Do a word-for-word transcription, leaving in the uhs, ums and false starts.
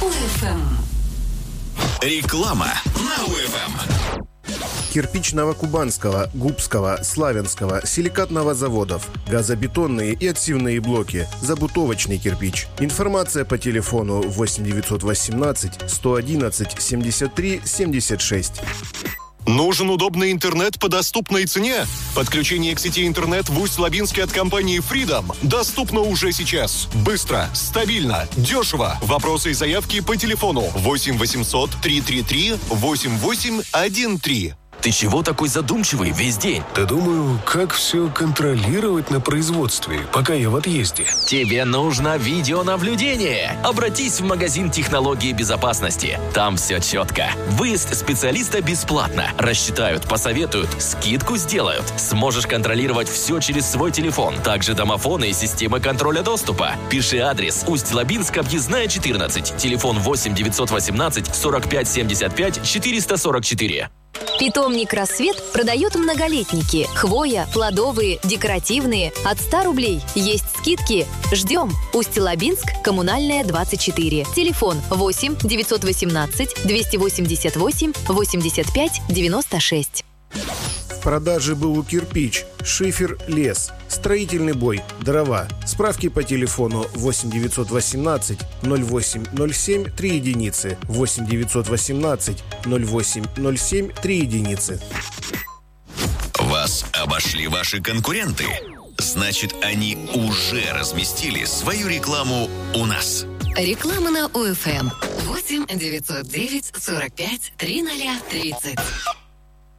УФМ. Реклама на УФМ. Кирпич Новокубанского, Губского, Славянского, силикатного заводов, газобетонные и отсевные блоки, забутовочный кирпич. Информация по телефону восемь девятьсот восемнадцать сто одиннадцать семьдесят три семьдесят шесть. Нужен удобный интернет по доступной цене? Подключение к сети интернет в Усть-Лабинске от компании Freedom доступно уже сейчас. Быстро, стабильно, дешево. Вопросы и заявки по телефону восемь восемьсот триста тридцать три восемьдесят восемь тринадцать. Ты чего такой задумчивый весь день? Да думаю, как все контролировать на производстве, пока я в отъезде. Тебе нужно видеонаблюдение. Обратись в магазин технологии безопасности. Там все четко. Выезд специалиста бесплатно. Рассчитают, посоветуют, скидку сделают. Сможешь контролировать все через свой телефон. Также домофоны и системы контроля доступа. Пиши адрес: Усть-Лабинск, объездная четырнадцать. Телефон восемь девятьсот восемнадцать сорок пять семьдесят пять четыреста сорок четыре. Питомник «Рассвет» продает многолетники. Хвоя, плодовые, декоративные. От ста рублей. Есть скидки. Ждем. Усть-Лабинск, Коммунальная, двадцать четыре. Телефон восемь девятьсот восемнадцать двести восемьдесят восемь восемьдесят пять девяносто шесть. В продаже БУ «Кирпич», шифер, лес, строительный бой, дрова. Справки по телефону восемь девятьсот восемнадцать ноль восемь ноль семь три единицы, восемь девятьсот восемнадцать ноль восемь ноль семь три единицы. Вас обошли ваши конкуренты? Значит, они уже разместили свою рекламу у нас. Реклама на УФМ. восемь девятьсот девять сорок пять тридцать тридцать.